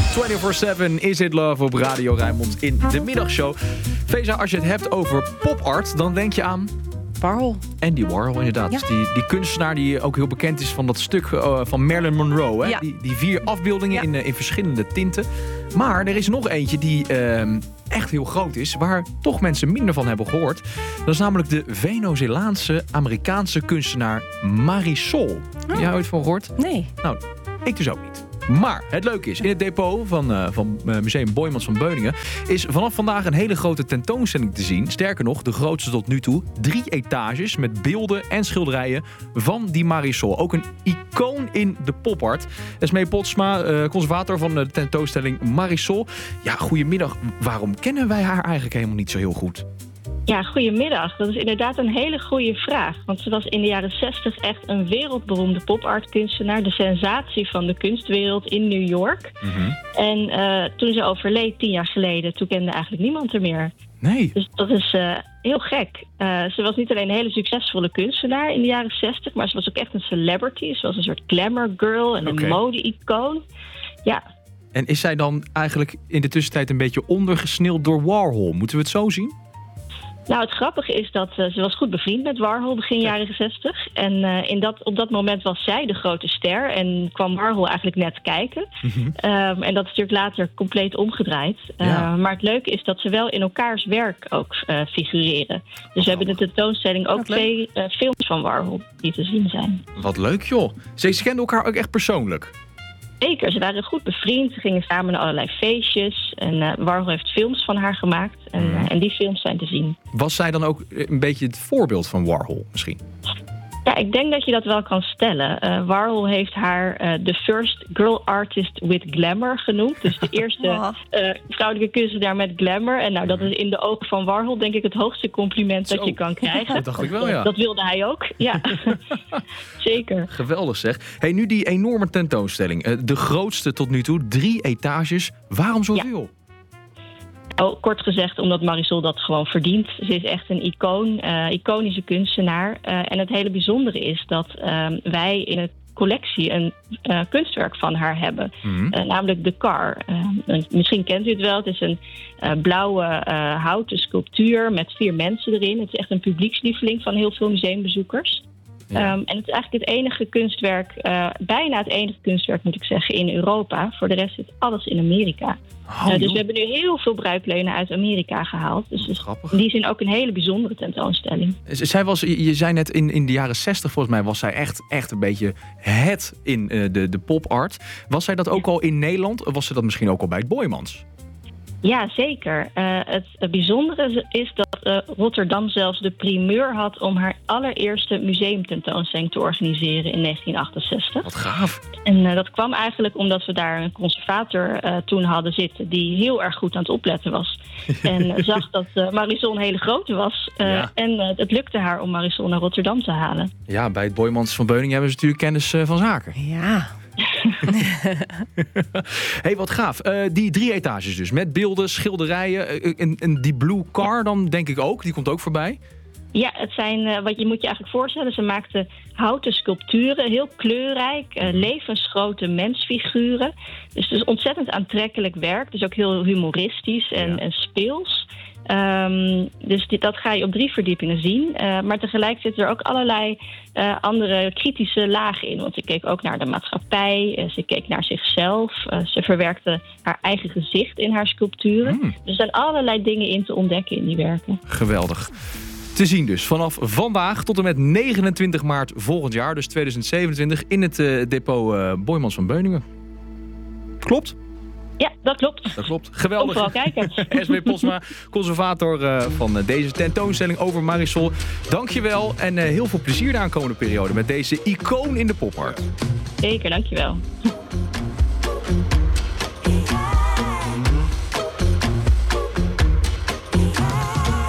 24/7 Is It Love op Radio Rijnmond in de middagshow. Feza, als je het hebt over popart, dan denk je aan... Warhol. Andy Warhol, inderdaad. Ja. Dus die kunstenaar die ook heel bekend is van dat stuk van Marilyn Monroe. Hè? Ja. Die 4 afbeeldingen in verschillende tinten. Maar er is nog eentje die echt heel groot is, waar toch mensen minder van hebben gehoord. Dat is namelijk de Venezolaanse Amerikaanse kunstenaar Marisol. Heb jij ooit van gehoord? Nee. Nou, ik dus ook niet. Maar het leuke is, in het depot van Museum Boijmans van Beuningen is vanaf vandaag een hele grote tentoonstelling te zien. Sterker nog, de grootste tot nu toe. 3 etages met beelden en schilderijen van die Marisol. Ook een icoon in de popart. Esmee Potsma, conservator van de tentoonstelling Marisol. Ja, goedemiddag. Waarom kennen wij haar eigenlijk helemaal niet zo heel goed? Ja, goedemiddag. Dat is inderdaad een hele goede vraag. Want ze was in de jaren 60 echt een wereldberoemde popartkunstenaar. De sensatie van de kunstwereld in New York. Mm-hmm. En toen ze overleed 10 jaar geleden, toen kende eigenlijk niemand er meer. Nee. Dus dat is heel gek. Ze was niet alleen een hele succesvolle kunstenaar in de jaren 60... maar ze was ook echt een celebrity. Ze was een soort glamour girl en een mode-icoon. Ja. En is zij dan eigenlijk in de tussentijd een beetje ondergesneeuwd door Warhol? Moeten we het zo zien? Nou, het grappige is dat ze was goed bevriend met Warhol begin jaren 60. En op dat moment was zij de grote ster en kwam Warhol eigenlijk net kijken. Mm-hmm. En dat is natuurlijk later compleet omgedraaid. Ja. Maar het leuke is dat ze wel in elkaars werk ook figureren. Dus we hebben in de tentoonstelling ook 2 films van Warhol die te zien zijn. Wat leuk, joh. Ze kenden elkaar ook echt persoonlijk. Zeker, ze waren goed bevriend. Ze gingen samen naar allerlei feestjes. En Warhol heeft films van haar gemaakt. En die films zijn te zien. Was zij dan ook een beetje het voorbeeld van Warhol misschien? Ja, ik denk dat je dat wel kan stellen. Warhol heeft haar the first girl artist with glamour genoemd. Dus de eerste vrouwelijke kunstenaar met glamour. En nou, dat is in de ogen van Warhol denk ik het hoogste compliment dat je kan krijgen. Dat dacht ik wel, ja. Dat wilde hij ook, ja. Zeker. Geweldig zeg. Hey, nu die enorme tentoonstelling. De grootste tot nu toe, 3 etages. Waarom zoveel? Ja. Nou, kort gezegd, omdat Marisol dat gewoon verdient. Ze is echt een iconische kunstenaar. En het hele bijzondere is dat wij in het collectie een kunstwerk van haar hebben. Mm-hmm. Namelijk de Car. Misschien kent u het wel. Het is een blauwe houten sculptuur met 4 mensen erin. Het is echt een publiekslieveling van heel veel museumbezoekers. Ja. En het is eigenlijk het enige kunstwerk, bijna het enige kunstwerk moet ik zeggen, in Europa. Voor de rest zit alles in Amerika. Dus we hebben nu heel veel bruikleunen uit Amerika gehaald. Dus in die zin ook een hele bijzondere tentoonstelling. Zij was, je zei net in de jaren 60 volgens mij, was zij echt een beetje het in de popart. Was zij dat ook al in Nederland? Of was ze dat misschien ook al bij het Boijmans? Ja, zeker. Het bijzondere is dat Rotterdam zelfs de primeur had om haar allereerste museumtentoonstelling te organiseren in 1968. Wat gaaf. En dat kwam eigenlijk omdat we daar een conservator toen hadden zitten die heel erg goed aan het opletten was. En zag dat Marisol een hele grote was. En het lukte haar om Marisol naar Rotterdam te halen. Ja, bij het Boijmans van Beuningen hebben ze natuurlijk kennis van zaken. Ja. Hey, wat gaaf. Die 3 etages dus, met beelden, schilderijen. En die Blue Car dan denk ik ook, die komt ook voorbij. Ja, het zijn, wat je moet je eigenlijk voorstellen, ze maakten houten sculpturen, heel kleurrijk, levensgrote mensfiguren. Dus het is ontzettend aantrekkelijk werk, dus ook heel humoristisch en speels. Dus dat ga je op 3 verdiepingen zien. Maar tegelijk zitten er ook allerlei andere kritische lagen in. Want ze keek ook naar de maatschappij, ze keek naar zichzelf. Ze verwerkte haar eigen gezicht in haar sculpturen. Dus er zijn allerlei dingen in te ontdekken in die werken. Geweldig. Te zien dus vanaf vandaag tot en met 29 maart volgend jaar, dus 2027, in het depot Boijmans van Beuningen. Klopt? Ja, dat klopt. Dat klopt. Geweldig. Overal kijken. Esmee Potsma, conservator van deze tentoonstelling over Marisol. Dankjewel en heel veel plezier de aankomende periode met deze icoon in de popart. Zeker, dankjewel.